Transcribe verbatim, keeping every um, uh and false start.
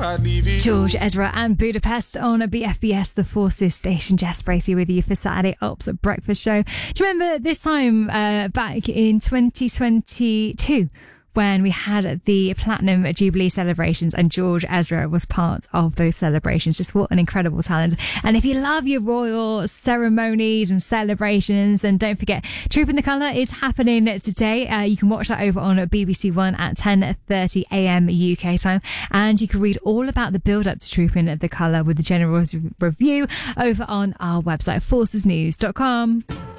I'd leave you. George Ezra and Budapest on B F B S, the Forces station. Jess Bracey with you for Saturday Ops at Breakfast Show. Do you remember this time uh, back in twenty twenty-two? When we had the Platinum Jubilee celebrations and George Ezra was part of those celebrations. Just what an incredible talent. And if you love your royal ceremonies and celebrations, then don't forget, Trooping the Colour is happening today. Uh, you can watch that over on B B C One at ten thirty a m U K time. And you can read all about the build-up to Trooping the Colour with the general review over on our website, forces news dot com.